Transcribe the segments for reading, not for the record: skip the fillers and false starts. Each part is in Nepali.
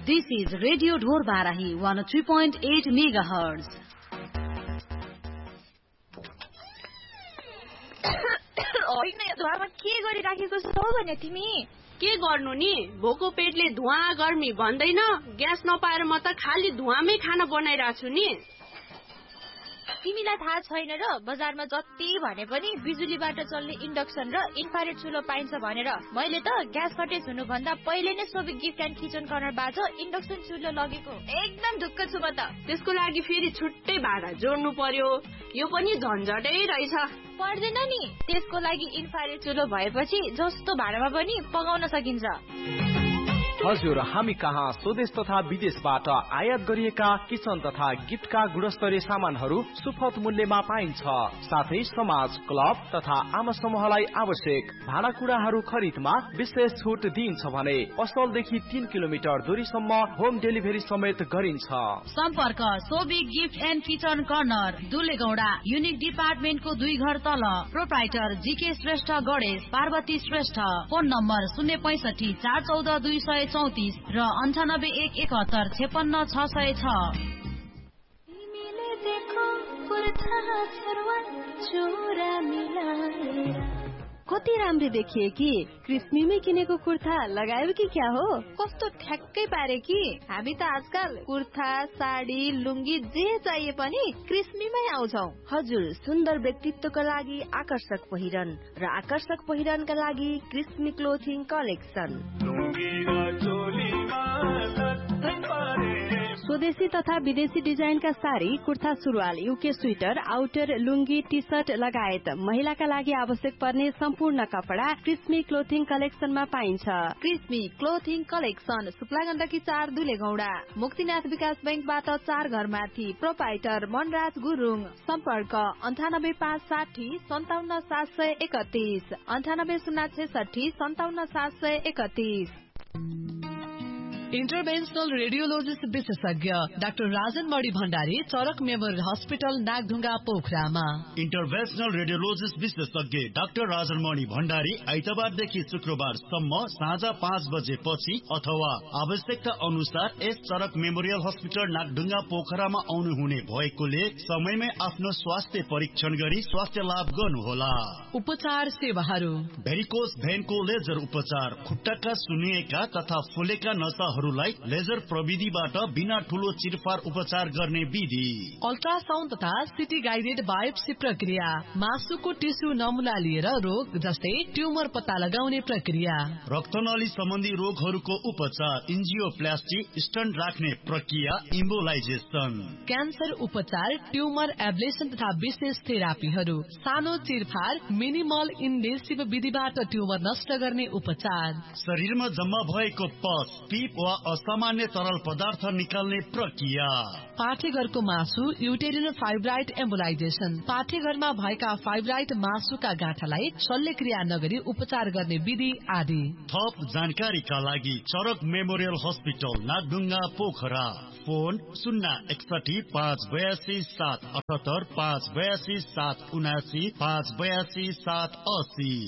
This is Radio Dhor Barahi 103.8 megahertz. होइन धुवामा के गरिराखेको छौ भने तिमी? के गर्नु नि, भोको पेटले धुवा गर्मी भन्दैन, ग्यास नपाएर म त खाली धुवामै खाना बनाइरहेको छु नि। तिमीलाई थाहा छैन र बजारमा जति भने पनि बिजुलीबाट चल्ने इन्डक्सन र इन्फ्रारेड चुलो पाइन्छ भनेर मैले त ग्यास सर्टेज हुनु भन्दा पहिले नै सोभिक गिफ्ट एन्ड किचन कर्नरबाट इन्डक्सन चुलो लगेको। एकदम ढुक्क छु म त। त्यसको लागि फेरि छुट्टै भाडा जोड्नु पर्यो, यो पनि झन्झटै रहेछ। पर्दैन नि, त्यसको लागि इन्फ्रारेड चुलो भएपछि जस्तो भाडामा पनि पकाउन सकिन्छ। हजुर, हामी कहाँ स्वदेश तथा विदेशबाट आयात गरिएका किचन तथा गिफ्टका गुणस्तरीय सामानहरू सुपथ मूल्यमा पाइन्छ। साथै समाज, क्लब तथा आम समूहलाई आवश्यक भाँडाकुँडाहरू खरिदमा विशेष छुट दिइन्छ भने पसलदेखि 3 किलोमिटर दूरीसम्म होम डेलिभरी समेत गरिन्छ। सम्पर्क सोभिक gift and kitchen corner, दुलेगौडा, unique डिपार्टमेन्टको 2 घर तल। Proprietor GK Shrestha Ganesh, Parvati Shrestha. Phone number 065 414 234 र 9811715606। कति राम्रो देखिए कि क्रिस्मीमै किनेको कुर्ता लगायो कि क्या हो? कस्तो ठ्याक्कै पारे कि हामी त आजकल कुर्ता, साडी, लुङ्गी जे चाहिए पनि क्रिस्मीमै आउँछौ। हजुर, सुन्दर व्यक्तित्वका लागि आकर्षक पहिरन र आकर्षक पहिरनका लागि क्रिस्मी क्लोथिङ कलेक्सन। स्वदेशी तथा विदेशी डिजाइनका साडी, कुर्ता, सुरुवाल, युके स्वेटर, आउटर, लुङ्गी, टी सर्ट लगायत महिलाका लागि आवश्यक पर्ने सम्पूर्ण कपडा क्रिस्मी क्लोथिङ कलेक्सनमा पाइन्छ। क्रिस्मी क्लोथिङ कलेक्सन, सुप्लागण्डकी 4 दुलेगौडा, मुक्तिनाथ विकास बैंकबाट 4 घर माथि। प्रोप्राइटर मनराज गुरुङ। सम्पर्क 98560 57731 98066 57731। इन्टरभेन्सनल रेडियोलोजिस्ट विशेषज्ञ डाक्टर राजन मणि भण्डारी, चरक मेमोरियल हस्पिटल, नागढुङ्गा, पोखरामा। इन्टरभेन्सनल रेडियोलोजिस्ट विशेषज्ञ डाक्टर राजन मणि भण्डारी आइतबारदेखि शुक्रबारसम्म साँझ 5 बजेपछि अथवा आवश्यकता अनुसार यस चरक मेमोरियल हस्पिटल नागढुङ्गा, पोखरामा आउनुहुने भएकोले समयमै आफ्नो स्वास्थ्य परीक्षण गरी स्वास्थ्य लाभ गर्नुहोला। उपचार सेवाहरू: भेरिकोस भेनको लेजर उपचार, खुट्टाका सुन्निएका तथा फुलेका नसाहरूलाई लेजर प्रविधिबाट बिना ठूलो चिरफार उपचार गर्ने विधि। अल्ट्रासाउन्ड तथा सिटी गाइडेड बायोप्सी प्रक्रिया, मासुको टिस्यु नमुना लिएर रोग जस्तै ट्युमर पत्ता लगाउने प्रक्रिया। रक्तनली सम्बन्धी रोगहरूको उपचार, इन्जियोप्लास्टी, स्टन्ट राख्ने प्रक्रिया, इम्बोलाइजेसन। क्यान्सर उपचार, ट्युमर एब्लेसन तथा विशेष थेरापीहरू। सानो चिरफार, मिनिमल इन्भेसिभ विधिबाट ट्युमर नष्ट गर्ने उपचार। शरीरमा जम्मा भएको पस, पिप वा असामान्य तरल पदार्थ निकाल्ने प्रक्रिया। पाठेघरको मासु, युटेरिनल फाइब्राइड एम्बोलाइजेसन। पाठेघरमा भएका फाइब्राइड मासुका गाँठालाई शल्यक्रिया नगरी उपचार गर्ने विधि आदि। थप जानकारीका लागि चरक memorial hospital, Nagdhunga, Pokhara. Phone 061 582 778 582 779 582 780।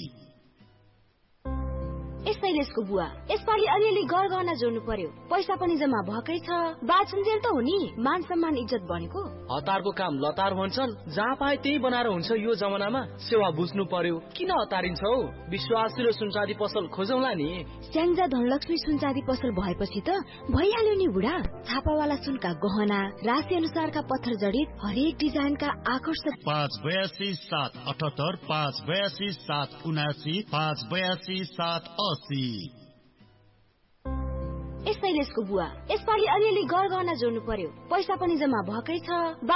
शैलेशको बुवा, यसपालि अलिअलि गरगहना जोड्नु पर्यो, पैसा पनि जम्मा भएकै छ। बाछुन्जेल त हो नि, मान सम्मान इज्जत बनेको। हतारको काम लतार भन्छन्, जहाँ पाए त्यही बनाएर हुन्छ। यो जमानामा सेवा बुझ्नु पर्यो, किन हतारिन्छौ? विश्वासिलो सुनचाँदी पसल खोजौला नि। स्याङ्जा धनलक्ष्मी सुनचाँदी पसल भएपछि त भइहाल्यो नि बुढा। छापावाला सुनका गहना, राशि अनुसारका पत्थर जडित, हरेक डिजाइनका आकर्षक। 582 778 582 779 582 780। शैलेशको बुवा, यसपालि अलिअलि गरगहना जोड्नु पर्यो, पैसा पनि जम्मा भएकै छ।